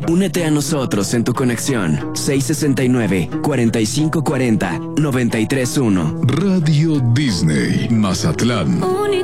Únete a nosotros en tu conexión 669-4540-931. Radio Disney, Mazatlán.